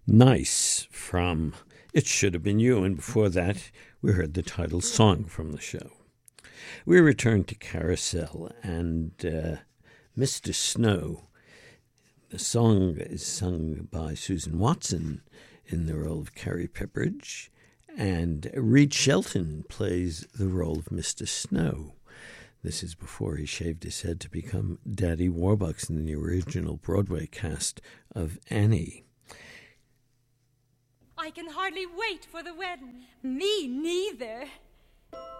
Nice from It Should Have Been You, and before that we heard the title song from the show. We return to Carousel and Mr. Snow. The song is sung by Susan Watson in the role of Carrie Pepperidge, and Reed Shelton plays the role of Mr. Snow. This is before he shaved his head to become Daddy Warbucks in the original Broadway cast of Annie. I can hardly wait for the wedding. Me neither.